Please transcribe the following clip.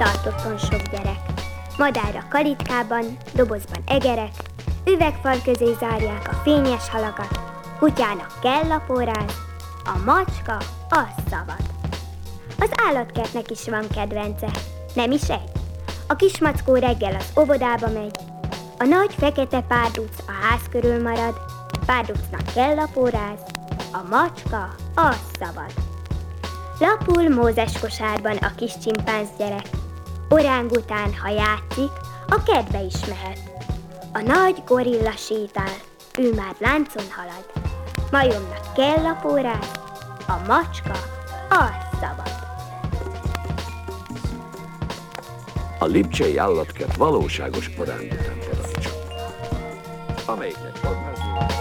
tartottan sok gyerek. Madár a kalitkában, dobozban egerek, üvegfal közé zárják a fényes halakat, kutyának kell laporáz, a macska az szabad. Az állatkertnek is van kedvence, nem is egy. A kismackó reggel az óvodába megy, a nagy fekete párduc a ház körül marad, párducnak kell lapóráz, a macska az szabad. Lapul Mózes kosárban a kis csimpánz gyerek, orángután, ha játszik, a kertbe is mehet. A nagy gorilla sétál, ő már láncon halad, majomnak kell lapóráz, a macska az szabad. A lipcsei állatkert valóságos orángután paradicsom, amelyiknek